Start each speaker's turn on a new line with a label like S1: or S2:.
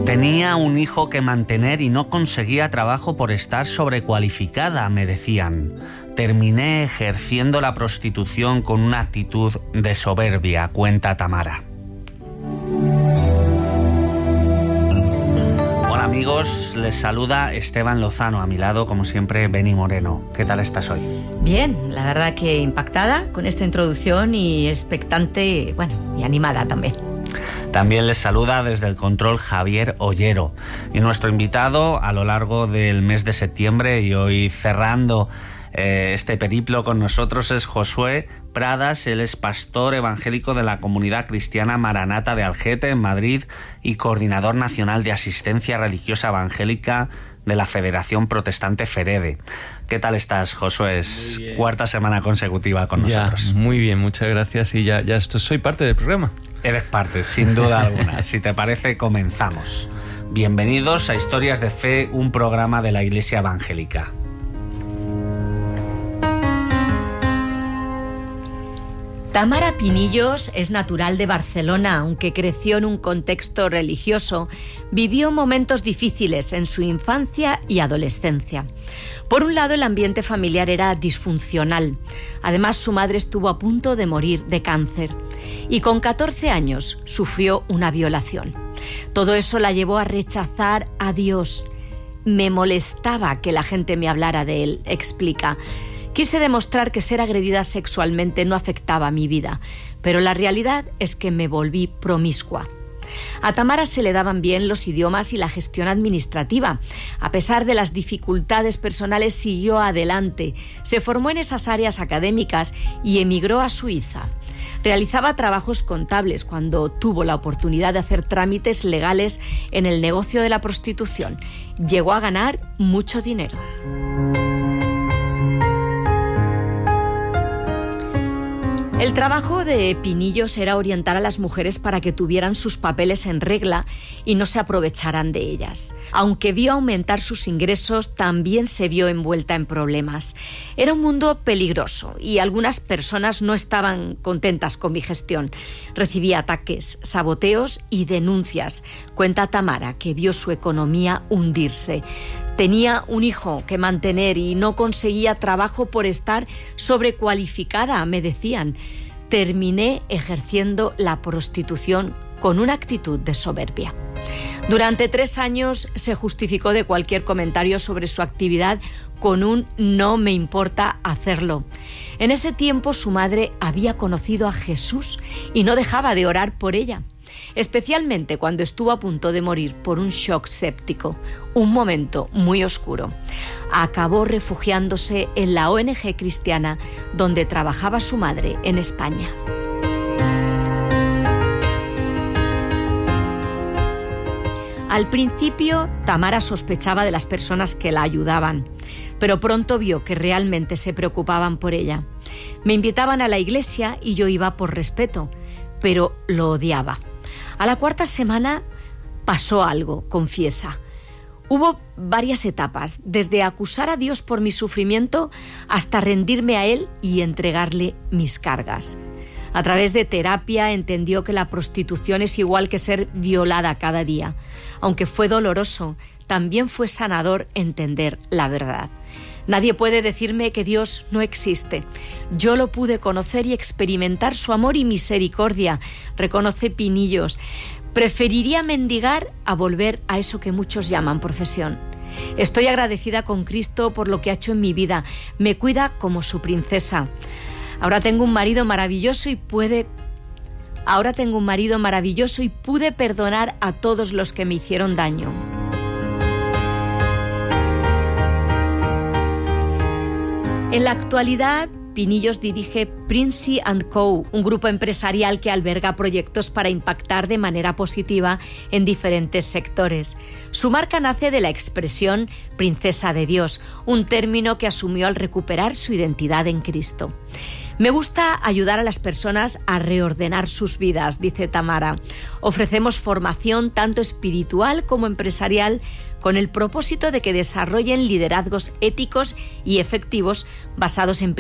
S1: Tenía un hijo que mantener y no conseguía trabajo por estar sobrecualificada, me decían. Terminé ejerciendo la prostitución con una actitud de soberbia, cuenta Tamara. Hola amigos, les saluda Esteban Lozano, a mi lado como siempre Beni Moreno. ¿Qué tal estás hoy?
S2: Bien, la verdad que impactada con esta introducción y expectante, y animada también.
S1: También les saluda desde el control Javier Ollero. Y nuestro invitado a lo largo del mes de septiembre y hoy cerrando este periplo con nosotros es Josué Pradas. Él es pastor evangélico de la Comunidad Cristiana Maranata de Algete, en Madrid, y coordinador nacional de asistencia religiosa evangélica de la Federación Protestante FEREDE. ¿Qué tal estás, Josué? Es cuarta semana consecutiva con nosotros.
S3: Muy bien, muchas gracias. Y ya soy parte del programa.
S1: Eres parte, sin duda alguna. Si te parece, comenzamos. Bienvenidos a Historias de Fe, un programa de la Iglesia Evangélica.
S2: Tamara Pinillos es natural de Barcelona, aunque creció en un contexto religioso. Vivió momentos difíciles en su infancia y adolescencia. Por un lado, el ambiente familiar era disfuncional. Además, su madre estuvo a punto de morir de cáncer. Y con 14 años sufrió una violación. Todo eso la llevó a rechazar a Dios. Me molestaba que la gente me hablara de él, explica. Quise demostrar que ser agredida sexualmente no afectaba mi vida, pero la realidad es que me volví promiscua. A Tamara se le daban bien los idiomas y la gestión administrativa. A pesar de las dificultades personales, siguió adelante. Se formó en esas áreas académicas y emigró a Suiza. Realizaba trabajos contables cuando tuvo la oportunidad de hacer trámites legales en el negocio de la prostitución. Llegó a ganar mucho dinero. El trabajo de Pinillos era orientar a las mujeres para que tuvieran sus papeles en regla y no se aprovecharan de ellas. Aunque vio aumentar sus ingresos, también se vio envuelta en problemas. Era un mundo peligroso y algunas personas no estaban contentas con mi gestión. Recibía ataques, saboteos y denuncias. Cuenta Tamara, que vio su economía hundirse. Tenía un hijo que mantener y no conseguía trabajo por estar sobrecualificada, me decían. Terminé ejerciendo la prostitución con una actitud de soberbia. Durante 3 años se justificó de cualquier comentario sobre su actividad con un no me importa hacerlo. En ese tiempo su madre había conocido a Jesús y no dejaba de orar por ella. Especialmente cuando estuvo a punto de morir por un shock séptico, un momento muy oscuro. Acabó refugiándose en la ONG cristiana donde trabajaba su madre en España. Al principio, Tamara sospechaba de las personas que la ayudaban, pero pronto vio que realmente se preocupaban por ella. Me invitaban a la iglesia y yo iba por respeto, pero lo odiaba. A la 4ª semana pasó algo, confiesa. Hubo varias etapas, desde acusar a Dios por mi sufrimiento hasta rendirme a Él y entregarle mis cargas. A través de terapia entendió que la prostitución es igual que ser violada cada día. Aunque fue doloroso, también fue sanador entender la verdad. Nadie puede decirme que Dios no existe. Yo lo pude conocer y experimentar su amor y misericordia, reconoce Pinillos. Preferiría mendigar a volver a eso que muchos llaman profesión. Estoy agradecida con Cristo por lo que ha hecho en mi vida. Me cuida como su princesa. Ahora tengo un marido maravilloso y pude perdonar a todos los que me hicieron daño. En la actualidad, Pinillos dirige Princy & Co., un grupo empresarial que alberga proyectos para impactar de manera positiva en diferentes sectores. Su marca nace de la expresión Princesa de Dios, un término que asumió al recuperar su identidad en Cristo. Me gusta ayudar a las personas a reordenar sus vidas, dice Tamara. Ofrecemos formación tanto espiritual como empresarial con el propósito de que desarrollen liderazgos éticos y efectivos basados en